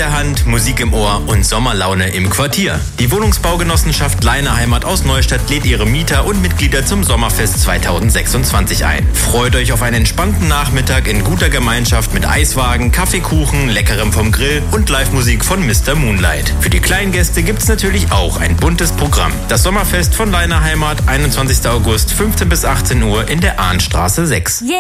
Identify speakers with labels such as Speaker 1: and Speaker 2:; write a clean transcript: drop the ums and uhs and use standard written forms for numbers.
Speaker 1: der Hand, Musik im Ohr und Sommerlaune im Quartier. Die Wohnungsbaugenossenschaft Leine Heimat aus Neustadt lädt ihre Mieter und Mitglieder zum Sommerfest 2026 ein. Freut euch auf einen entspannten Nachmittag in guter Gemeinschaft mit Eiswagen, Kaffeekuchen, Leckerem vom Grill und Live-Musik von Mr. Moonlight. Für die kleinen Gäste gibt's natürlich auch ein buntes Programm. Das Sommerfest von Leine Heimat, 21. August, 15 bis 18 Uhr in der Ahnstraße 6.